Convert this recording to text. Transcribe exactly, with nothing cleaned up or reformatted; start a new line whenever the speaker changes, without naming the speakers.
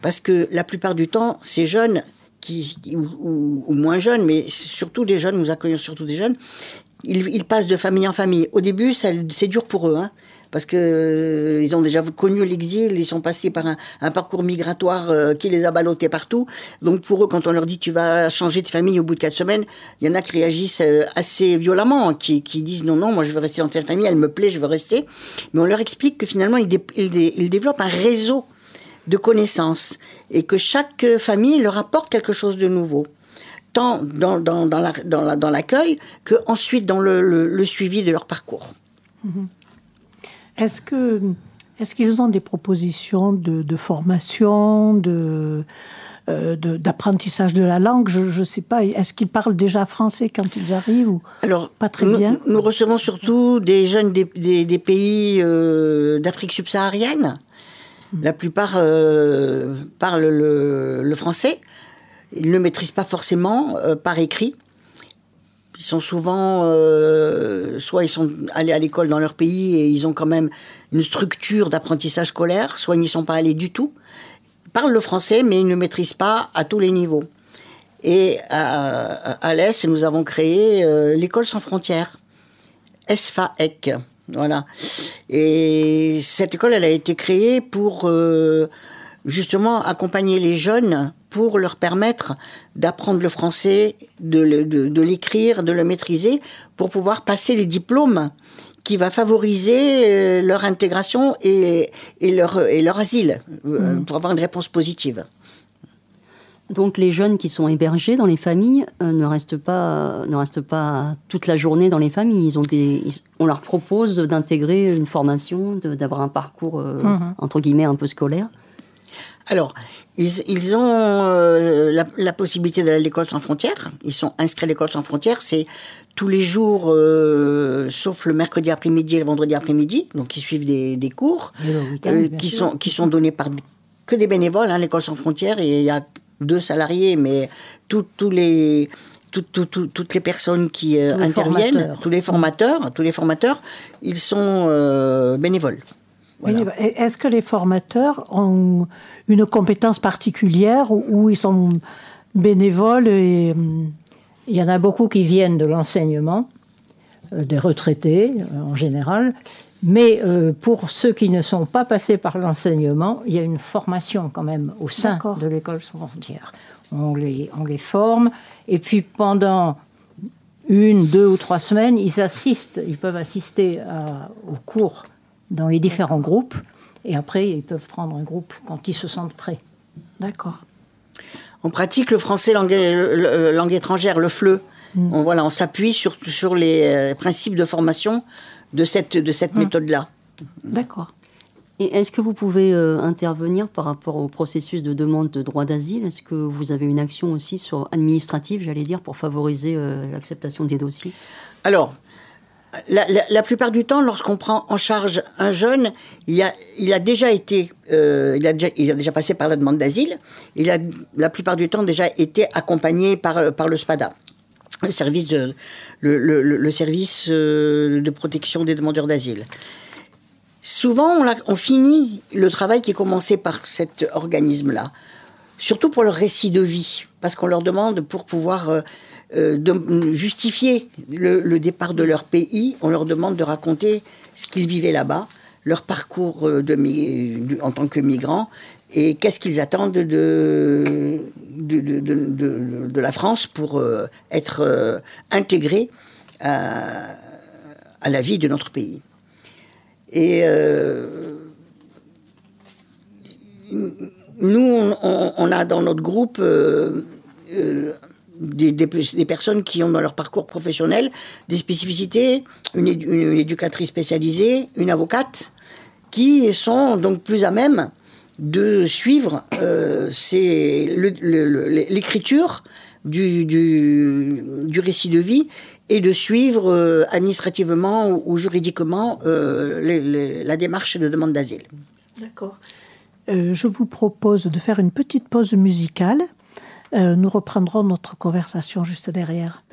Parce que la plupart du temps, ces jeunes, qui, ou, ou, ou moins jeunes, mais surtout des jeunes, nous accueillons surtout des jeunes, ils, ils passent de famille en famille. Au début, ça, c'est dur pour eux, hein, parce que euh, ils ont déjà connu l'exil, ils sont passés par un, un parcours migratoire euh, qui les a ballottés partout. Donc pour eux, quand on leur dit tu vas changer de famille au bout de quatre semaines, il y en a qui réagissent euh, assez violemment, qui, qui disent non, non, moi je veux rester dans telle famille, elle me plaît, je veux rester. Mais on leur explique que finalement, ils, dé, ils, dé, ils développent un réseau de connaissances et que chaque famille leur apporte quelque chose de nouveau, tant dans, dans, dans, la, dans, la, dans l'accueil qu'ensuite dans le, le, le suivi de leur parcours.
Mmh. Est-ce que, est-ce qu'ils ont des propositions de, de formation, de, euh, de, d'apprentissage de la langue? Je ne sais pas, est-ce qu'ils parlent déjà français quand ils arrivent ou
Alors,
pas très
nous,
bien?
Nous recevons surtout des jeunes des, des, des pays euh, d'Afrique subsaharienne. La plupart euh, parlent le, le français. Ils ne le maîtrisent pas forcément euh, par écrit. Ils sont souvent... Euh, soit ils sont allés à l'école dans leur pays et ils ont quand même une structure d'apprentissage scolaire, soit ils n'y sont pas allés du tout. Ils parlent le français, mais ils ne le maîtrisent pas à tous les niveaux. Et à, à l'Est, nous avons créé euh, l'École sans frontières, E S F A E C. Voilà. Et cette école, elle a été créée pour euh, justement accompagner les jeunes, pour leur permettre d'apprendre le français, de, le, de, de l'écrire, de le maîtriser, pour pouvoir passer les diplômes qui va favoriser euh, leur intégration et, et, leur, et leur asile, euh, mmh. pour avoir une réponse positive.
Donc les jeunes qui sont hébergés dans les familles euh, ne restent pas, ne restent pas toute la journée dans les familles. Ils ont des, ils, on leur propose d'intégrer une formation, de, d'avoir un parcours euh, mmh. entre guillemets un peu scolaire.
Alors, ils, ils ont euh, la, la possibilité d'aller à l'école sans frontières. Ils sont inscrits à l'école sans frontières. C'est tous les jours, euh, sauf le mercredi après-midi et le vendredi après-midi. Donc, ils suivent des, des cours euh, qui, sont, qui sont donnés par que des bénévoles, hein, l'école sans frontières. Et il y a deux salariés, mais tous les... Tout, tout, tout, toutes les personnes qui euh, tous interviennent, formateurs. tous les formateurs, tous les formateurs, ils sont euh, bénévoles. Voilà.
Est-ce que les formateurs ont une compétence particulière ou, ou ils sont bénévoles et,
il y en a beaucoup qui viennent de l'enseignement, euh, des retraités euh, en général, mais euh, pour ceux qui ne sont pas passés par l'enseignement, il y a une formation quand même au sein D'accord. de l'École sans frontières. On les, on les forme et puis pendant une, deux ou trois semaines, ils assistent, ils peuvent assister à, aux cours dans les différents groupes, et après, ils peuvent prendre un groupe quand ils se sentent prêts.
D'accord.
On pratique le français langue, langue étrangère, le F L E. Mmh. On, voilà, on s'appuie sur, sur les euh, principes de formation de cette, de cette mmh. méthode-là.
D'accord.
Et est-ce que vous pouvez euh, intervenir par rapport au processus de demande de droit d'asile? Est-ce que vous avez une action aussi sur administrative, j'allais dire, pour favoriser euh, l'acceptation des dossiers?
Alors, La, la, la plupart du temps, lorsqu'on prend en charge un jeune, il a, il a déjà été, euh, il, a déjà, il a déjà passé par la demande d'asile. Il a, la plupart du temps, déjà été accompagné par, par le SPADA, le service de, le, le, le service de protection des demandeurs d'asile. Souvent, on, a, on finit le travail qui est commencé par cet organisme-là, surtout pour leur récit de vie, parce qu'on leur demande pour pouvoir euh, Euh, de justifier le, le départ de leur pays, on leur demande de raconter ce qu'ils vivaient là-bas, leur parcours de, de, en tant que migrants, et qu'est-ce qu'ils attendent de, de, de, de, de, de la France pour euh, être euh, intégrés à, à la vie de notre pays. Et euh, nous, on, on a dans notre groupe... Euh, euh, Des, des, des personnes qui ont dans leur parcours professionnel des spécificités, une, une, une éducatrice spécialisée, une avocate, qui sont donc plus à même de suivre euh, c'est le, le, l'écriture du, du, du récit de vie et de suivre euh, administrativement ou, ou juridiquement euh, les, les, la démarche de demande d'asile.
D'accord. Euh, je vous propose de faire une petite pause musicale. Euh, nous reprendrons notre conversation juste derrière.